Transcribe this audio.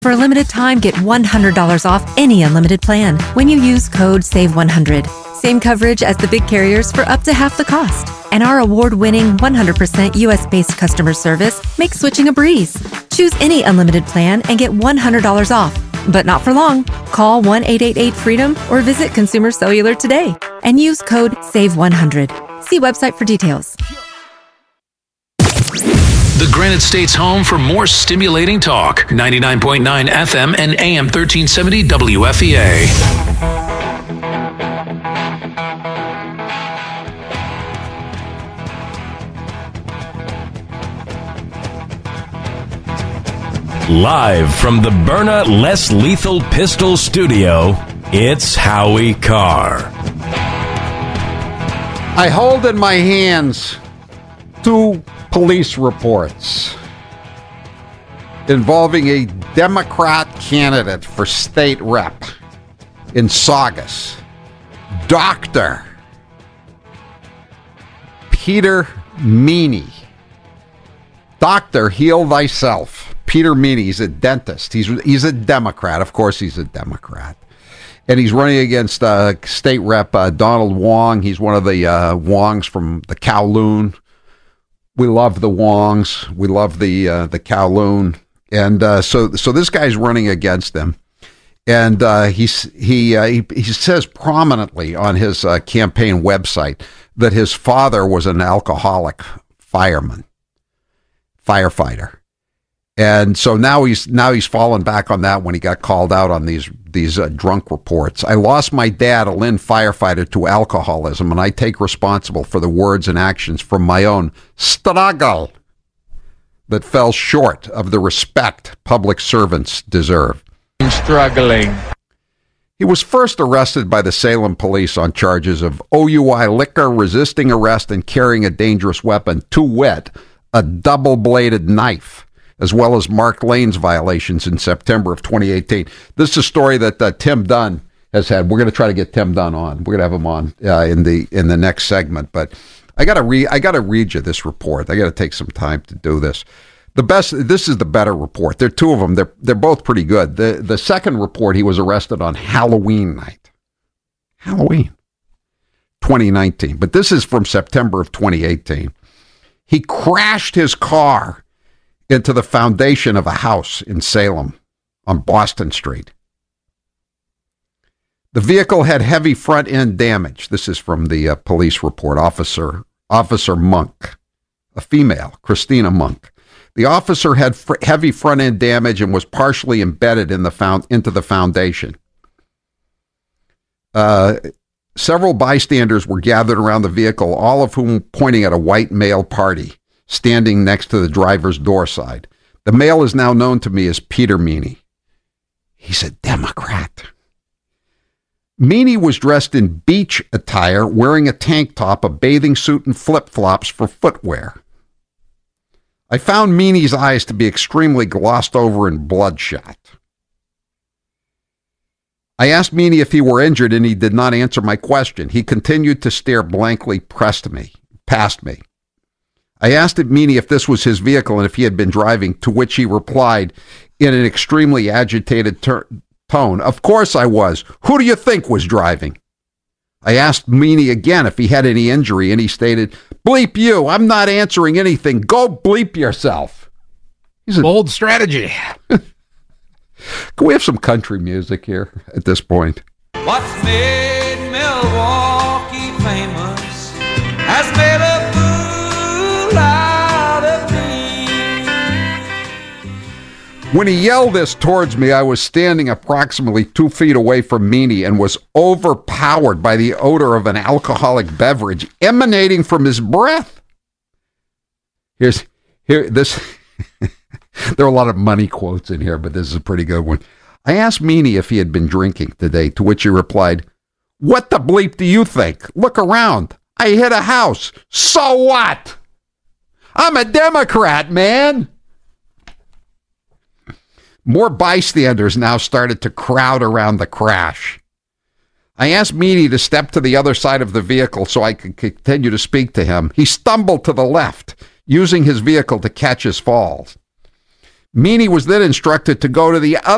For a limited time, get $100 off any unlimited plan when you use code SAVE100. Same coverage as the big carriers for up to half the cost. And our award-winning 100% US-based customer service makes switching a breeze. Choose any unlimited plan and get $100 off. But not for long. Call 1-888-FREEDOM or visit Consumer Cellular today and use code SAVE100. See website for details. The Granite State's home for more stimulating talk. 99.9 FM and AM 1370 WFEA. Live from the Byrna Less Lethal Pistol Studio, it's Howie Carr. I hold in my hands two police reports involving a Democrat candidate for state rep in Saugus, Dr. Peter Meany. Doctor, heal thyself. Peter Meany, he's a dentist. He's a Democrat. Of course he's a Democrat. And he's running against state rep Donald Wong. He's one of the Wongs from the Kowloon. We love the Wongs. We love the Kowloon. And so this guy's running against them. And he says prominently on his campaign website that his father was an alcoholic firefighter. And so now he's fallen back on that when he got called out on these drunk reports. I lost my dad, a Lynn firefighter, to alcoholism, and I take responsible for the words and actions from my own struggle that fell short of the respect public servants deserve. I'm struggling. He was first arrested by the Salem police on charges of OUI liquor, resisting arrest, and carrying a dangerous weapon, to wit, a double-bladed knife, as well as Mark Lane's violations in September of 2018. This is a story that Tim Dunn has had. We're going to try to get Tim Dunn on. We're going to have him on in the next segment. But I got to read you this report. I got to take some time to do this. This is the better report. There are two of them. They're both pretty good. The second report, he was arrested on Halloween night. Halloween 2019. But this is from September of 2018. He crashed his car into the foundation of a house in Salem on Boston Street. The vehicle had heavy front end damage. This is from the police report. Officer Monk, a female, Christina Monk. The officer had heavy front end damage and was partially embedded into the foundation. Several bystanders were gathered around the vehicle, all of whom pointing at a white male party standing next to the driver's door side. The male is now known to me as Peter Meany. He's a Democrat. Meany was dressed in beach attire, wearing a tank top, a bathing suit, and flip-flops for footwear. I found Meany's eyes to be extremely glossed over and bloodshot. I asked Meany if he were injured, and he did not answer my question. He continued to stare blankly past me. I asked Meany if this was his vehicle and if he had been driving, to which he replied in an extremely agitated tone, "Of course I was. Who do you think was driving?" I asked Meany again if he had any injury, and he stated, "Bleep you. I'm not answering anything. Go bleep yourself." He's a bold strategy. Can we have some country music here at this point? What's made Milwaukee famous has made a fool out of me. When he yelled this towards me, I was standing approximately 2 feet away from Meany and was overpowered by the odor of an alcoholic beverage emanating from his breath. Here, this. There are a lot of money quotes in here, but this is a pretty good one. I asked Meany if he had been drinking today, to which he replied, "What the bleep do you think? Look around. I hit a house. So what? I'm a Democrat, man." More bystanders now started to crowd around the crash. I asked Meany to step to the other side of the vehicle so I could continue to speak to him. He stumbled to the left, using his vehicle to catch his falls. Meany was then instructed to go to the other